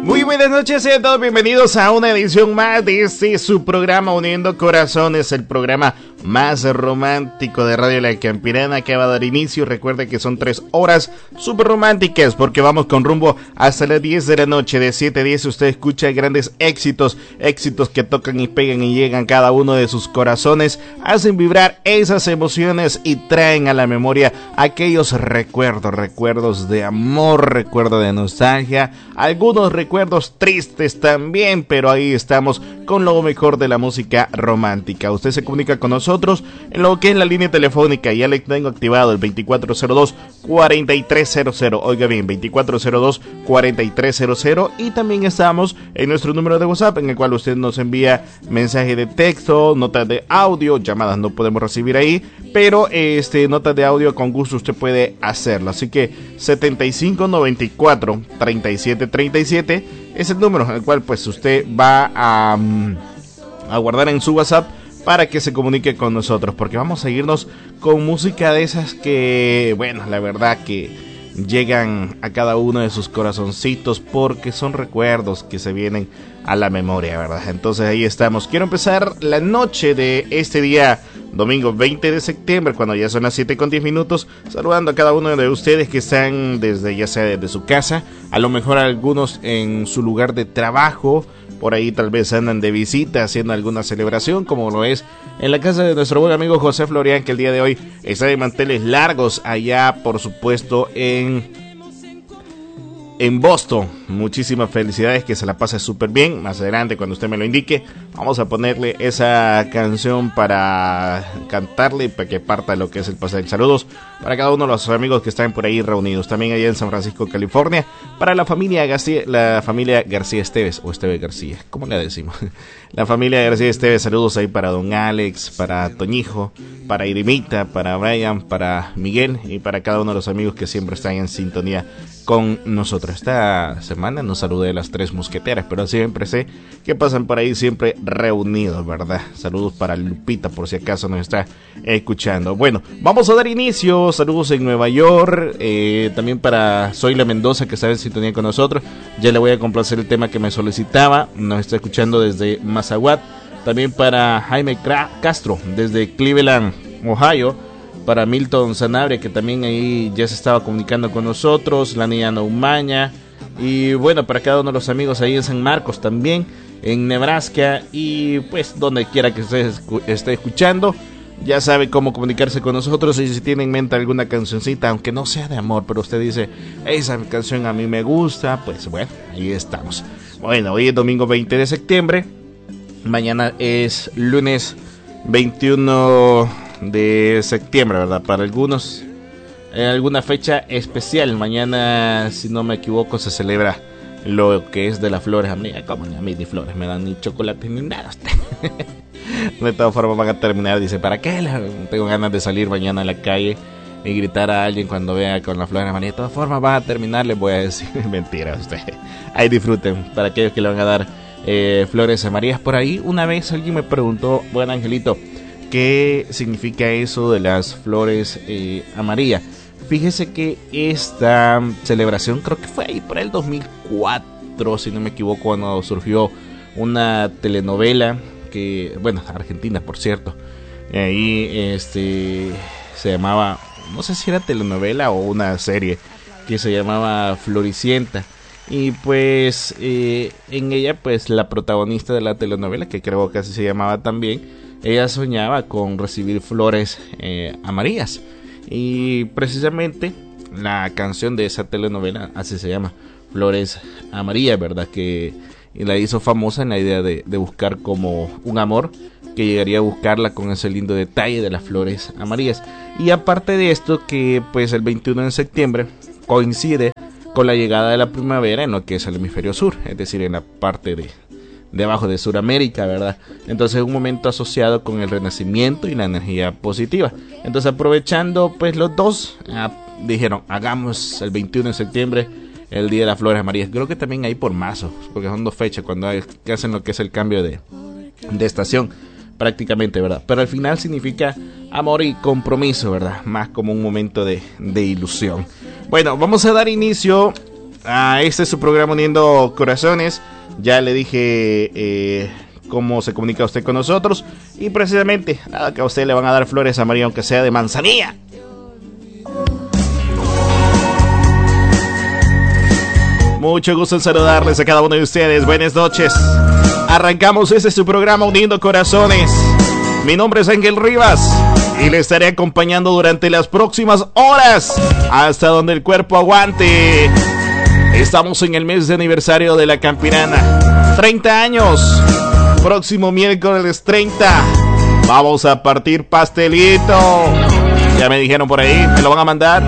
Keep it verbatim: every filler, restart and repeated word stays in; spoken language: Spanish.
Muy buenas noches, sean todos bienvenidos a una edición más de este su programa Uniendo Corazones, el programa más romántico de Radio La Campirana que va a dar inicio. Recuerda que son tres horas súper románticas porque vamos con rumbo hasta las diez de la noche. De siete a diez usted escucha grandes éxitos, éxitos que tocan y pegan y llegan cada uno de sus corazones, hacen vibrar esas emociones y traen a la memoria aquellos recuerdos, recuerdos de amor, recuerdos de nostalgia, algunos recuerdos tristes también, pero ahí estamos con lo mejor de la música romántica. Usted se comunica con nosotros en lo que es la línea telefónica, ya le tengo activado el veinticuatro cero dos, cuarenta y tres cero cero, oiga bien, veinticuatro cero dos, cuarenta y tres cero cero, y también estamos en nuestro número de WhatsApp en el cual usted nos envía mensaje de texto, notas de audio, llamadas no podemos recibir ahí, pero este notas de audio con gusto usted puede hacerlo, así que setenta y cinco noventa y cuatro treinta y siete treinta y siete es el número en el cual pues usted va a, a guardar en su WhatsApp para que se comunique con nosotros, porque vamos a irnos con música de esas que, bueno, la verdad que llegan a cada uno de sus corazoncitos, porque son recuerdos que se vienen a la memoria, ¿verdad? Entonces ahí estamos. Quiero empezar la noche de este día, domingo veinte de septiembre, cuando ya son las siete con diez minutos, saludando a cada uno de ustedes que están desde, ya sea desde su casa, a lo mejor algunos en su lugar de trabajo, por ahí tal vez andan de visita haciendo alguna celebración, como lo es en la casa de nuestro buen amigo José Florian, que el día de hoy está de manteles largos allá, por supuesto, en... en Boston. Muchísimas felicidades, que se la pase súper bien. Más adelante, cuando usted me lo indique, vamos a ponerle esa canción para cantarle y para que parta lo que es el pastel. Saludos para cada uno de los amigos que están por ahí reunidos. También allá en San Francisco, California, para la familia García, la familia García Esteves, o Esteve García, ¿cómo le decimos? La familia García Esteves, saludos ahí para don Alex, para Toñijo, para Irimita, para Brian, para Miguel y para cada uno de los amigos que siempre están en sintonía con nosotros. Esta semana nos saludé a las tres mosqueteras, pero siempre sé que pasan por ahí siempre reunidos, ¿verdad? Saludos para Lupita, por si acaso nos está escuchando. Bueno, vamos a dar inicio. Saludos en Nueva York, eh, también para Zoila Mendoza, que está en sintonía con nosotros. Ya le voy a complacer el tema que me solicitaba. Nos está escuchando desde Mazahuat. También para Jaime Castro, desde Cleveland, Ohio. Para Milton Sanabria, que también ahí ya se estaba comunicando con nosotros. La niña Naumaña. Y bueno, para cada uno de los amigos ahí en San Marcos también, en Nebraska. Y pues donde quiera que usted esté escuchando, ya sabe cómo comunicarse con nosotros. Y si tiene en mente alguna cancioncita, aunque no sea de amor, pero usted dice, esa canción a mí me gusta, pues bueno, ahí estamos. Bueno, hoy es domingo veinte de septiembre. Mañana es lunes veintiuno de septiembre, ¿verdad? Para algunos, en alguna fecha especial. Mañana, si no me equivoco, se celebra lo que es de las flores. A mí, como a mí ni flores me dan, ni chocolate ni nada. De todas formas van a terminar, dice, ¿para qué? Tengo ganas de salir mañana a la calle y gritar a alguien cuando vea con las flores amarillas. De todas formas van a terminar, les voy a decir. Mentira, ustedes. Ahí disfruten, para aquellos que le van a dar eh, flores amarillas por ahí. Una vez alguien me preguntó, buen angelito, ¿qué significa eso de las flores eh, amarillas? Fíjese que esta celebración creo que fue ahí por el dos mil cuatro, si no me equivoco, cuando surgió una telenovela que, bueno, Argentina, por cierto. Y ahí este se llamaba, no sé si era telenovela o una serie, que se llamaba Floricienta. Y pues eh, en ella pues la protagonista de la telenovela, que creo que así se llamaba también, ella soñaba con recibir flores eh, amarillas. Y precisamente la canción de esa telenovela así se llama, Flores Amarillas, ¿verdad? Que la hizo famosa en la idea de, de buscar como un amor que llegaría a buscarla con ese lindo detalle de las flores amarillas. Y aparte de esto, que pues el veintiuno de septiembre coincide con la llegada de la primavera en lo que es el hemisferio sur, es decir, en la parte de, de abajo de Sudamérica, ¿verdad? Entonces es un momento asociado con el renacimiento y la energía positiva. Entonces, aprovechando pues los dos, ah, dijeron, hagamos el veintiuno de septiembre el Día de las Flores Amarillas. Creo que también hay por marzo, porque son dos fechas cuando hay, que hacen lo que es el cambio de, de estación, prácticamente, ¿verdad? Pero al final significa amor y compromiso, ¿verdad? Más como un momento de, de ilusión. Bueno, vamos a dar inicio a este es su programa Uniendo Corazones. Ya le dije eh, cómo se comunica usted con nosotros. Y precisamente, nada, que a usted le van a dar flores a María, aunque sea de manzanilla. Mucho gusto en saludarles a cada uno de ustedes. Buenas noches. Arrancamos este su programa Uniendo Corazones. Mi nombre es Ángel Rivas y le estaré acompañando durante las próximas horas hasta donde el cuerpo aguante. Estamos en el mes de aniversario de la Campirana. treinta años. Próximo miércoles treinta. Vamos a partir pastelito. Ya me dijeron por ahí, me lo van a mandar.